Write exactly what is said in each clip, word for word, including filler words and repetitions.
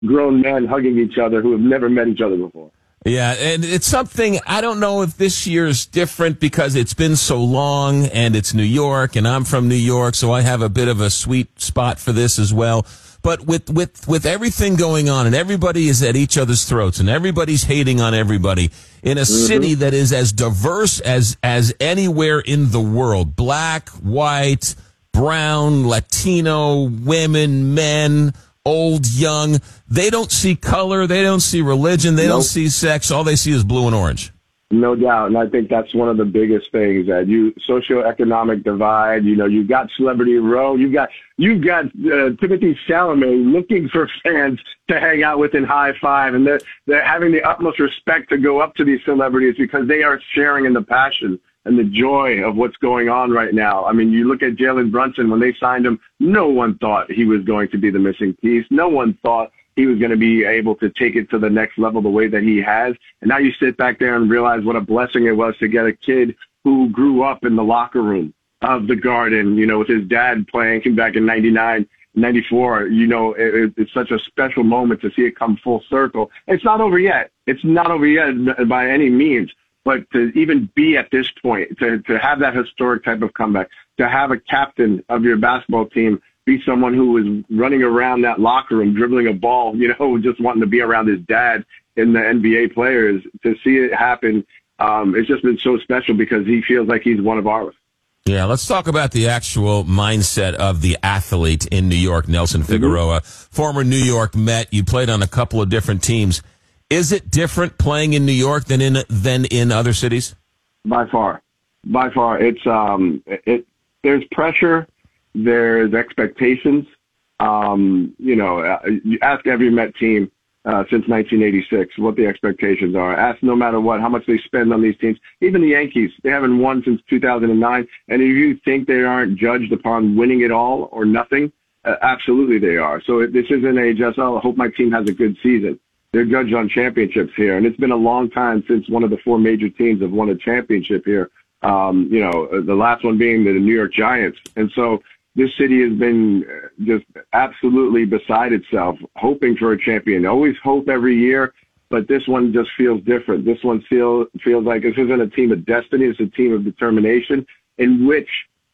grown men hugging each other who have never met each other before. Yeah, and it's something, I don't know if this year's different because it's been so long and it's New York and I'm from New York, so I have a bit of a sweet spot for this as well. But with, with, with everything going on and everybody is at each other's throats and everybody's hating on everybody in a mm-hmm. city that is as diverse as, as anywhere in the world, black, white, brown, Latino, women, men, old, young, they don't see color, they don't see religion, they nope. don't see sex, all they see is blue and orange. No doubt, and I think that's one of the biggest things, that you socioeconomic divide. You know, you've got Celebrity Row, you've got you've got uh, Timothée Chalamet looking for fans to hang out with and high five, and they're they're having the utmost respect to go up to these celebrities because they are sharing in the passion and the joy of what's going on right now. I mean, you look at Jalen Brunson, when they signed him, no one thought he was going to be the missing piece. No one thought he was going to be able to take it to the next level the way that he has. And now you sit back there and realize what a blessing it was to get a kid who grew up in the locker room of the Garden, you know, with his dad playing him back in ninety-nine, ninety-four. You know, it, it's such a special moment to see it come full circle. It's not over yet. It's not over yet by any means. But to even be at this point, to, to have that historic type of comeback, to have a captain of your basketball team be someone who was running around that locker room, dribbling a ball, you know, just wanting to be around his dad and the N B A players, to see it happen, um, it's just been so special because he feels like he's one of ours. Yeah, let's talk about the actual mindset of the athlete in New York, Nelson Figueroa, mm-hmm. former New York Met. You played on a couple of different teams. Is it different playing in New York than in than in other cities? By far, by far. It's um, it. There's pressure, there's expectations. Um, you know, you ask every Met team uh, since nineteen eighty-six what the expectations are. Ask no matter what how much they spend on these teams. Even the Yankees, they haven't won since two thousand nine. And if you think they aren't judged upon winning it all or nothing, uh, absolutely they are. So this isn't a just, oh, I hope my team has a good season. They're judged on championships here, and it's been a long time since one of the four major teams have won a championship here. Um, you know, the last one being the New York Giants. And so this city has been just absolutely beside itself, hoping for a champion. Always hope every year, but this one just feels different. This one feel, feels like this isn't a team of destiny. It's a team of determination in which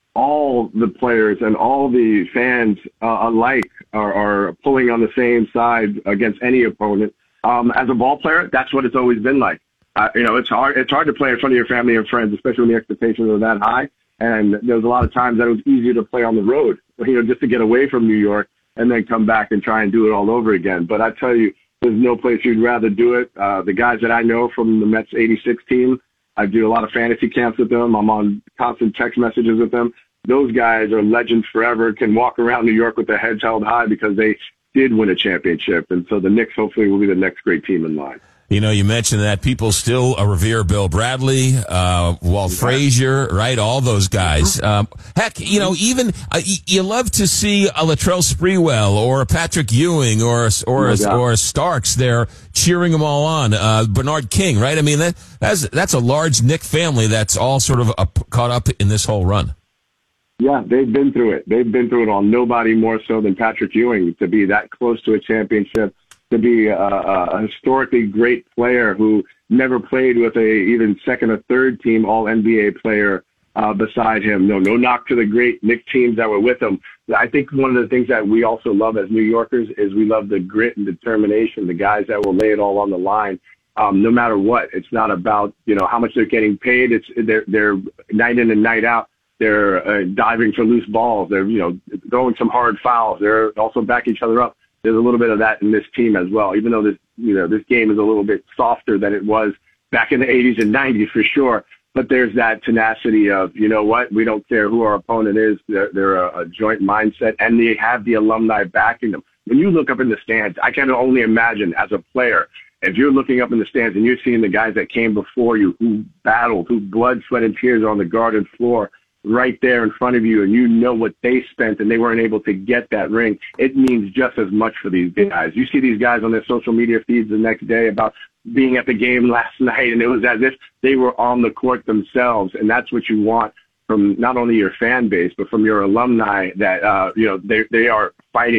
all the players and all the fans uh, alike are, are pulling on the same side against any opponent. Um, as a ball player, that's what it's always been like. Uh, you know, it's hard. It's hard to play in front of your family and friends, especially when the expectations are that high. And there was a lot of times that it was easier to play on the road, you know, just to get away from New York and then come back and try and do it all over again. But I tell you, there's no place you'd rather do it. Uh, the guys that I know from the Mets eighty-six team, I do a lot of fantasy camps with them. I'm on constant text messages with them. Those guys are legends forever, can walk around New York with their heads held high because they did win a championship. And so the Knicks hopefully will be the next great team in line. You know, you mentioned that people still uh, revere Bill Bradley, uh, Walt yeah. Frazier, right? All those guys. Um, heck, you know, even uh, y- you love to see a Latrell Sprewell or a Patrick Ewing or or no or a Starks there cheering them all on. Uh, Bernard King, right? I mean, that that's that's a large Knick family that's all sort of up, caught up in this whole run. Yeah, they've been through it. They've been through it all. Nobody more so than Patrick Ewing to be that close to a championship, to be a, a historically great player who never played with a even second or third team all N B A player uh, beside him. No, no knock to the great Knick teams that were with him. I think one of the things that we also love as New Yorkers is we love the grit and determination, the guys that will lay it all on the line. Um, no matter what, it's not about, you know, how much they're getting paid. It's they're, they're night in and night out. They're uh, diving for loose balls. They're, you know, throwing some hard fouls. They're also back each other up. There's a little bit of that in this team as well, even though this, you know, this game is a little bit softer than it was back in the eighties and nineties for sure. But there's that tenacity of, you know what, we don't care who our opponent is. They're, they're a, a joint mindset, and they have the alumni backing them. When you look up in the stands, I can only imagine as a player, if you're looking up in the stands and you're seeing the guys that came before you, who battled, who blood, sweat, and tears on the Garden floor, right there in front of you, and you know what they spent and they weren't able to get that ring, it means just as much for these guys. You see these guys on their social media feeds the next day about being at the game last night, and it was as if they were on the court themselves, and that's what you want from not only your fan base, but from your alumni, that, uh, you know, they they are fighting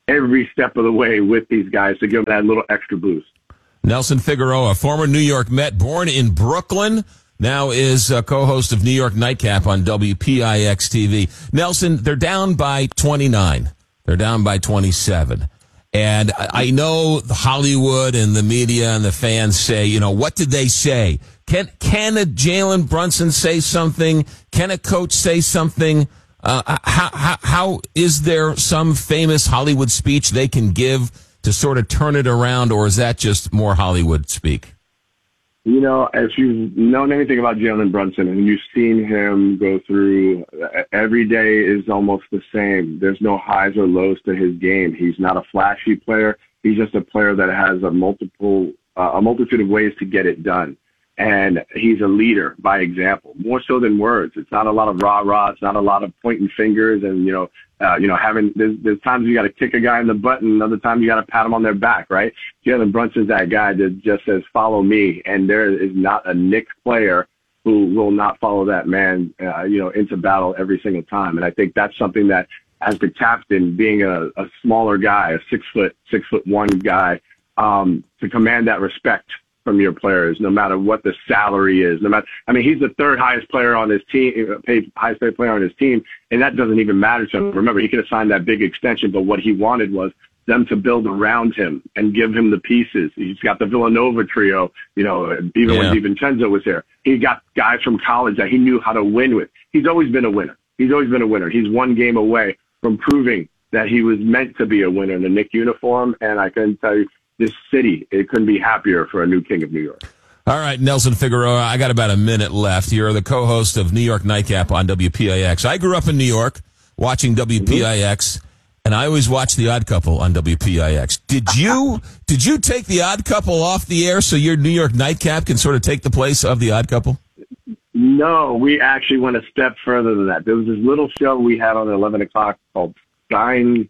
every step of the way with these guys to give them that little extra boost. Nelson Figueroa, former New York Met, born in Brooklyn, now is a co-host of New York Nightcap on W P I X T V. Nelson, they're down by twenty-nine. They're down by twenty-seven. And I know Hollywood and the media and the fans say, you know, what did they say? Can can a Jalen Brunson say something? Can a coach say something? Uh, how, how how is there some famous Hollywood speech they can give to sort of turn it around, or is that just more Hollywood speak? You know, if you've known anything about Jalen Brunson and you've seen him go through, every day is almost the same. There's no highs or lows to his game. He's not a flashy player. He's just a player that has a multiple, uh, a multitude of ways to get it done. And he's a leader by example, more so than words. It's not a lot of rah-rah. It's not a lot of pointing fingers and, you know, uh, you know, having, there's, there's times you got to kick a guy in the butt and other times you got to pat him on their back, right? Jalen Brunson's that guy that just says, follow me. And there is not a Knicks player who will not follow that man, uh, you know, into battle every single time. And I think that's something that, as the captain, being a, a smaller guy, a six foot, six foot one guy, um, to command that respect from your players, no matter what the salary is. No matter, I mean, he's the third highest player on his team, paid highest paid player on his team, and that doesn't even matter to him. Remember, he could have signed that big extension, but what he wanted was them to build around him and give him the pieces. He's got the Villanova trio, you know, even yeah. when DiVincenzo was there. He got guys from college that he knew how to win with. He's always been a winner. He's always been a winner. He's one game away from proving that he was meant to be a winner in the Knicks uniform, and I can tell you, this city, it couldn't be happier for a new king of New York. All right, Nelson Figueroa, I got about a minute left. You're the co-host of New York Nightcap on W P I X. I grew up in New York watching W P I X, mm-hmm. and I always watched The Odd Couple on W P I X. Did you did you take The Odd Couple off the air so your New York Nightcap can sort of take the place of The Odd Couple? No, we actually went a step further than that. There was this little show we had on at eleven o'clock called Stein...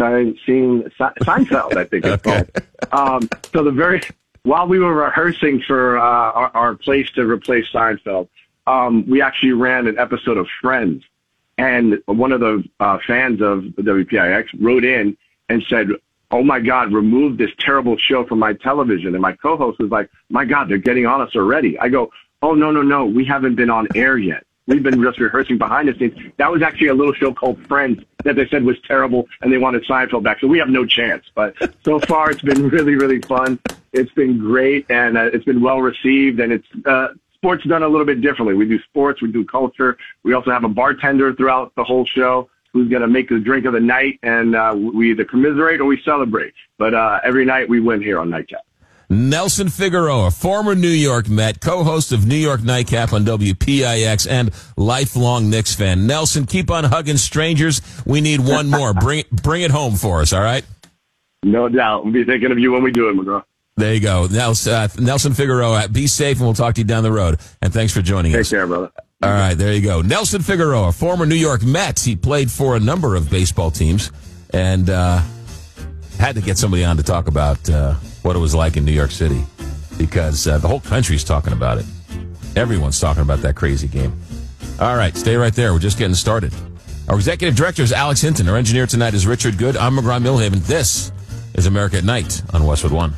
Seinfeld, I think it's okay. called. Um, so the very while we were rehearsing for uh, our, our place to replace Seinfeld, um, we actually ran an episode of Friends, and one of the uh, fans of W P I X wrote in and said, "Oh my God, remove this terrible show from my television." And my co-host was like, "My God, they're getting on us already." I go, "Oh no, no, no, we haven't been on air yet. We've been just rehearsing behind the scenes." That was actually a little show called Friends that they said was terrible, and they wanted Seinfeld back. So we have no chance. But so far, it's been really, really fun. It's been great, and uh, it's been well received. And it's uh, sports done a little bit differently. We do sports, we do culture. We also have a bartender throughout the whole show who's going to make the drink of the night, and uh, we either commiserate or we celebrate. But uh, every night we win here on Nightcap. Nelson Figueroa, former New York Met, co-host of New York Nightcap on W P I X, and lifelong Knicks fan. Nelson, keep on hugging strangers. We need one more. Bring bring it home for us, all right? No doubt. We'll be thinking of you when we do it, McGraw. There you go. Nelson, uh, Nelson Figueroa, be safe, and we'll talk to you down the road. And thanks for joining Take us. Take care, brother. All right, there you go. Nelson Figueroa, former New York Met. He played for a number of baseball teams, and uh, had to get somebody on to talk about uh, what it was like in New York City, because uh, the whole country's talking about it. Everyone's talking about that crazy game. All right, stay right there. We're just getting started. Our executive director is Alex Hinton. Our engineer tonight is Richard Good. I'm McGraw Milhaven. This is America at Night on Westwood One.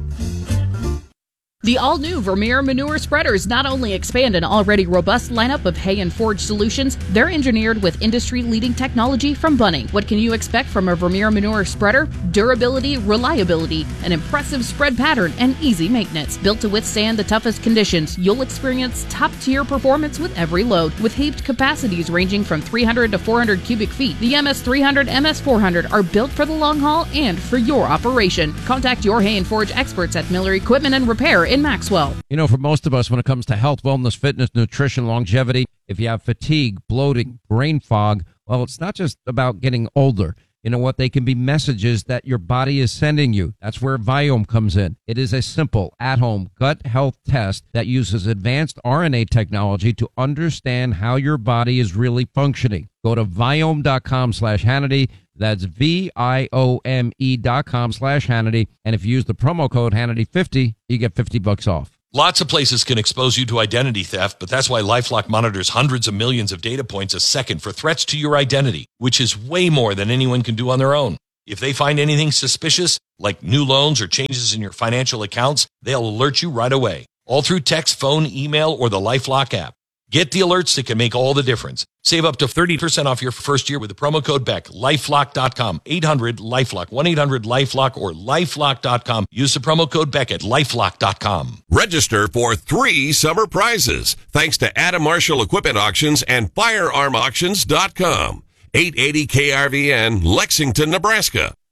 The all-new Vermeer Manure Spreaders not only expand an already robust lineup of hay and forage solutions, they're engineered with industry-leading technology from Bunning. What can you expect from a Vermeer Manure Spreader? Durability, reliability, an impressive spread pattern, and easy maintenance. Built to withstand the toughest conditions, you'll experience top-tier performance with every load. With heaped capacities ranging from three hundred to four hundred cubic feet, the M S three hundred, M S four hundred are built for the long haul and for your operation. Contact your hay and forage experts at Miller Equipment and Repair in Maxwell. You know, for most of us, when it comes to health, wellness, fitness, nutrition, longevity, if you have fatigue, bloating, brain fog, well, it's not just about getting older. You know what? They can be messages that your body is sending you. That's where Viome comes in. It is a simple, at-home gut health test that uses advanced R N A technology to understand how your body is really functioning. Go to Viome.com slash Hannity. That's V I O M E dot com slash Hannity. And if you use the promo code Hannity fifty, you get fifty bucks off. Lots of places can expose you to identity theft, but that's why LifeLock monitors hundreds of millions of data points a second for threats to your identity, which is way more than anyone can do on their own. If they find anything suspicious, like new loans or changes in your financial accounts, they'll alert you right away, all through text, phone, email, or the LifeLock app. Get the alerts that can make all the difference. Save up to thirty percent off your first year with the promo code Beck. LifeLock dot com, eight hundred LifeLock, one eight hundred LifeLock, or LifeLock dot com. Use the promo code Beck at LifeLock dot com. Register for three summer prizes thanks to Adam Marshall Equipment Auctions and Firearm Auctions dot com. eight eighty K R V N, Lexington, Nebraska.